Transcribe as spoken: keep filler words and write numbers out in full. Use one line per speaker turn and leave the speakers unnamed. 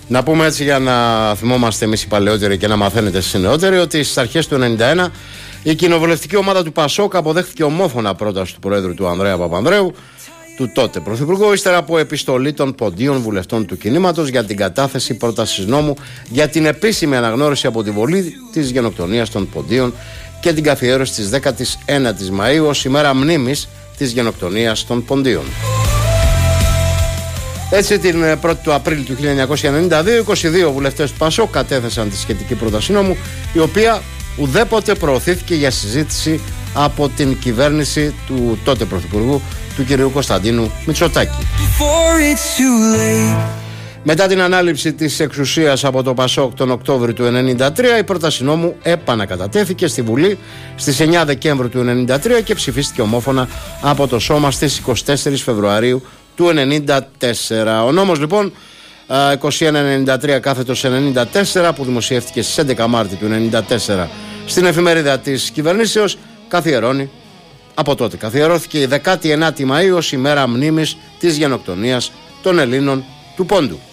Να πούμε έτσι για να θυμόμαστε εμείς οι παλαιότεροι και να μαθαίνετε εσείς οι νεότεροι ότι στις αρχές του ενενήντα ένα η κοινοβουλευτική ομάδα του Πασόκ αποδέχθηκε ομόφωνα πρόταση του Προέδρου του Ανδρέα Παπανδρέου, του τότε Πρωθυπουργού, ύστερα από επιστολή των ποντίων βουλευτών του κινήματος για την κατάθεση πρότασης νόμου για την επίσημη αναγνώριση από τη Βολή της γενοκτονίας των ποντίων και την καθιέρωση της δέκατης ένατης Μαΐου ως ημέρα μνήμης της γενοκτονίας των ποντίων. Έτσι, την πρώτη του Απρίλη του χίλια εννιακόσια ενενήντα δύο, είκοσι δύο βουλευτές του Πασόκ κατέθεσαν τη σχετική πρόταση νόμου, η οποία ουδέποτε προωθήθηκε για συζήτηση από την κυβέρνηση του τότε Πρωθυπουργού, του κ. Κωνσταντίνου Μητσοτάκη. Μετά την ανάληψη της εξουσίας από το Πασόκ τον Οκτώβριο του ενενήντα τρία, η πρόταση νόμου επανακατατέθηκε στη Βουλή στις εννέα Δεκέμβρη του ενενήντα τρία και ψηφίστηκε ομόφωνα από το Σώμα στις εικοστή τέταρτη Φεβρουαρίου του ενενήντα τέσσερα. Ο νόμος λοιπόν είκοσι ένα ενενήντα τρία κάθετος ενενήντα τέσσερα, που δημοσιεύτηκε στις έντεκα Μάρτη του ενενήντα τέσσερα στην εφημερίδα της κυβερνήσεως, καθιερώνει, από τότε καθιερώθηκε η δεκάτη ενάτη Μαΐου ως ημέρα μνήμης της γενοκτονίας των Ελλήνων του Πόντου.